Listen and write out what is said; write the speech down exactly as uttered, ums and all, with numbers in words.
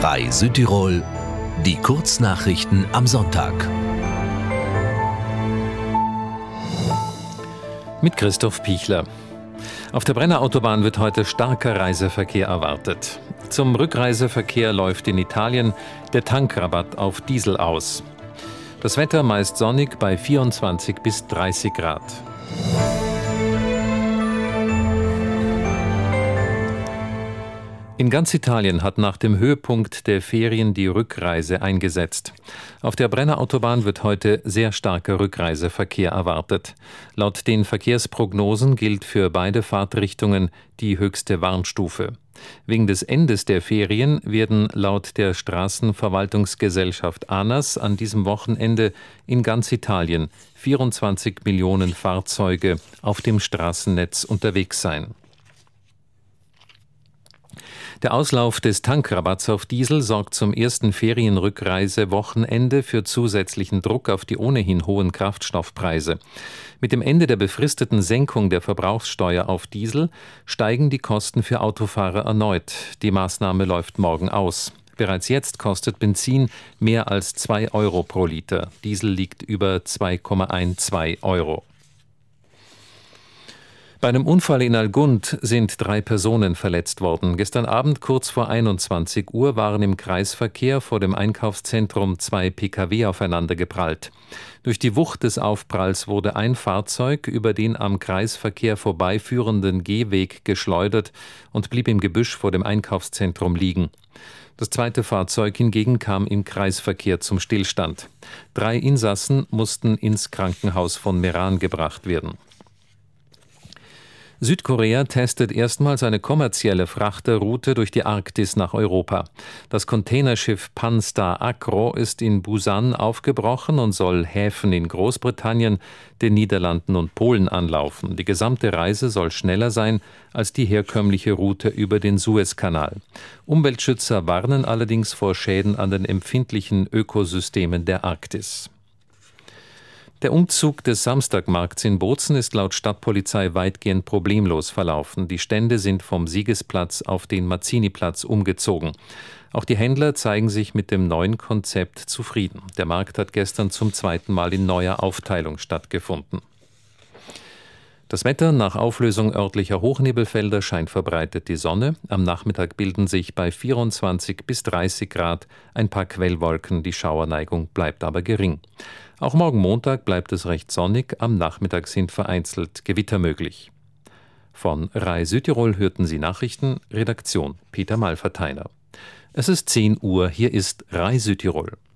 Rai Südtirol, die Kurznachrichten am Sonntag. Mit Christoph Pichler. Auf der Brenner Autobahn wird heute starker Reiseverkehr erwartet. Zum Rückreiseverkehr läuft in Italien der Tankrabatt auf Diesel aus. Das Wetter meist sonnig bei vierundzwanzig bis dreißig Grad. In ganz Italien hat nach dem Höhepunkt der Ferien die Rückreise eingesetzt. Auf der Brenner Autobahn wird heute sehr starker Rückreiseverkehr erwartet. Laut den Verkehrsprognosen gilt für beide Fahrtrichtungen die höchste Warnstufe. Wegen des Endes der Ferien werden laut der Straßenverwaltungsgesellschaft ANAS an diesem Wochenende in ganz Italien vierundzwanzig Millionen Fahrzeuge auf dem Straßennetz unterwegs sein. Der Auslauf des Tankrabatts auf Diesel sorgt zum ersten Ferienrückreise-Wochenende für zusätzlichen Druck auf die ohnehin hohen Kraftstoffpreise. Mit dem Ende der befristeten Senkung der Verbrauchssteuer auf Diesel steigen die Kosten für Autofahrer erneut. Die Maßnahme läuft morgen aus. Bereits jetzt kostet Benzin mehr als zwei Euro pro Liter. Diesel liegt über zwei Komma zwölf Euro. Bei einem Unfall in Algund sind drei Personen verletzt worden. Gestern Abend kurz vor einundzwanzig Uhr waren im Kreisverkehr vor dem Einkaufszentrum zwei Pkw aufeinander geprallt. Durch die Wucht des Aufpralls wurde ein Fahrzeug über den am Kreisverkehr vorbeiführenden Gehweg geschleudert und blieb im Gebüsch vor dem Einkaufszentrum liegen. Das zweite Fahrzeug hingegen kam im Kreisverkehr zum Stillstand. Drei Insassen mussten ins Krankenhaus von Meran gebracht werden. Südkorea testet erstmals eine kommerzielle Frachterroute durch die Arktis nach Europa. Das Containerschiff Pan-Star Acro ist in Busan aufgebrochen und soll Häfen in Großbritannien, den Niederlanden und Polen anlaufen. Die gesamte Reise soll schneller sein als die herkömmliche Route über den Suezkanal. Umweltschützer warnen allerdings vor Schäden an den empfindlichen Ökosystemen der Arktis. Der Umzug des Samstagmarkts in Bozen ist laut Stadtpolizei weitgehend problemlos verlaufen. Die Stände sind vom Siegesplatz auf den Mazziniplatz umgezogen. Auch die Händler zeigen sich mit dem neuen Konzept zufrieden. Der Markt hat gestern zum zweiten Mal in neuer Aufteilung stattgefunden. Das Wetter: Nach Auflösung örtlicher Hochnebelfelder scheint verbreitet die Sonne. Am Nachmittag bilden sich bei vierundzwanzig bis dreißig Grad ein paar Quellwolken. Die Schauerneigung bleibt aber gering. Auch morgen Montag bleibt es recht sonnig. Am Nachmittag sind vereinzelt Gewitter möglich. Von Rai Südtirol hörten Sie Nachrichten. Redaktion Peter Malverteiner. Es ist zehn Uhr. Hier ist Rai Südtirol.